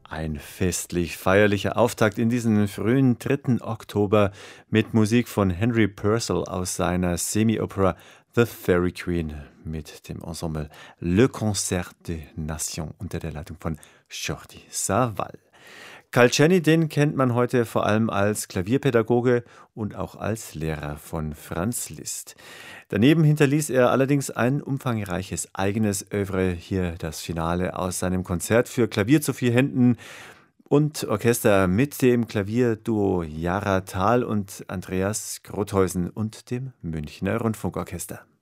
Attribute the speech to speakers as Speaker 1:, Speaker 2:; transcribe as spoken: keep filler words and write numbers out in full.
Speaker 1: Ein festlich feierlicher Auftakt in diesen frühen dritten Oktober mit Musik von Henry Purcell aus seiner Semi-Opera The Fairy Queen mit dem Ensemble Le Concert des Nations unter der Leitung von Jordi Savall. Carl Czerny, den kennt man heute vor allem als Klavierpädagoge und auch als Lehrer von Franz Liszt. Daneben hinterließ er allerdings ein umfangreiches eigenes Œuvre, hier das Finale aus seinem Konzert für Klavier zu vier Händen und Orchester mit dem Klavierduo Jara Thal und Andreas Grotheusen und dem Münchner Rundfunkorchester.